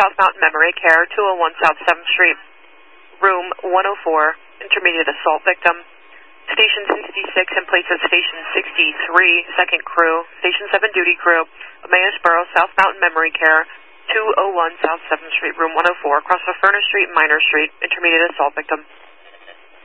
South Mountain Memory Care, 201 South 7th Street, room 104, intermediate assault victim. Station 66 in place of Station 63, second crew. Station 7 duty crew, Emmaus Borough, South Mountain Memory Care, 201 South 7th Street, room 104, across from Furnace Street and Minor Street, intermediate assault victim.